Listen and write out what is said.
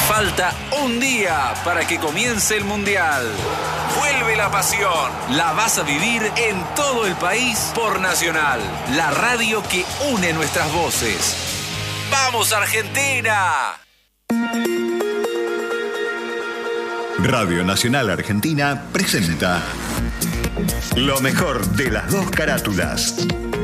Falta un día para que comience el Mundial. Vuelve la pasión. La vas a vivir en todo el país por Nacional, la radio que une nuestras voces. ¡Vamos, Argentina! Radio Nacional Argentina presenta lo mejor de las dos carátulas.